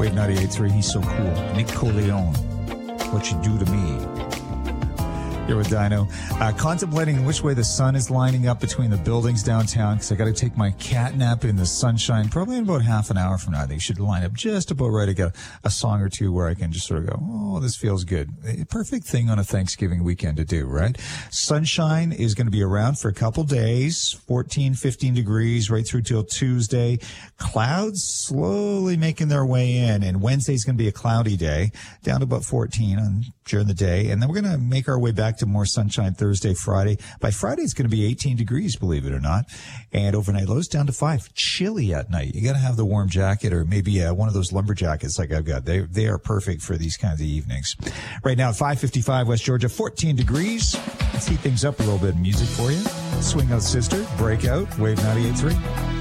Wave 98.3. He's so cool. Nick Corleone. What You Do to Me. Here with Dino. Contemplating which way the sun is lining up between the buildings downtown, because I got to take my cat nap in the sunshine probably in about half an hour from now. They should line up just about right. I got a song or two where I can just sort of go, oh, this feels good. A perfect thing on a Thanksgiving weekend to do, right? Sunshine is going to be around for a couple days, 14, 15 degrees right through till Tuesday. Clouds slowly making their way in, and Wednesday's going to be a cloudy day, down to about 14 during the day. And then we're going to make our way back to more sunshine Thursday, Friday. By Friday, it's going to be 18 degrees, believe it or not. And overnight lows down to 5. Chilly at night. You got to have the warm jacket or maybe one of those lumber jackets like I've got. They are perfect for these kinds of evenings. Right now at 5:55 West Georgia, 14 degrees. Let's heat things up a little bit of music for you. Swing Out Sister, Breakout, Wave 98.3.